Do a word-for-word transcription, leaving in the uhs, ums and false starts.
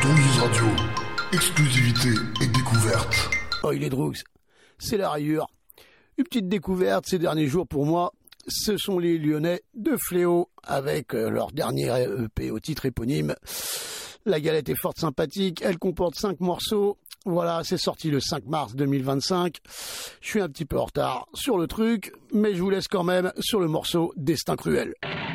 Droguise Radio, exclusivité et découverte. Oh, il est Drogues, c'est la rayure. Une petite découverte ces derniers jours pour moi, ce sont les Lyonnais de Fléau avec leur dernier E P au titre éponyme. La galette est forte sympathique, elle comporte cinq morceaux. Voilà, c'est sorti le cinq mars deux mille vingt-cinq. Je suis un petit peu en retard sur le truc, mais je vous laisse quand même sur le morceau Destin cruel.